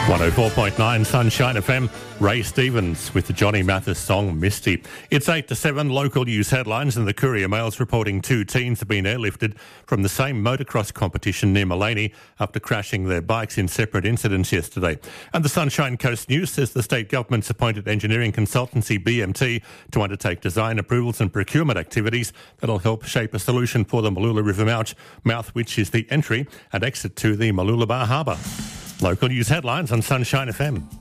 104.9 Sunshine FM. Ray Stevens with the Johnny Mathis song Misty. It's 8 to 7. Local news headlines, and the Courier Mail's reporting 2 teens have been airlifted from the same motocross competition near Mullaney after crashing their bikes in separate incidents yesterday. And the Sunshine Coast News says the state government's appointed engineering consultancy BMT to undertake design approvals and procurement activities that'll help shape a solution for the Mooloolah River mouth, which is the entry and exit to the Mooloolaba Harbour. Local news headlines on Sunshine FM.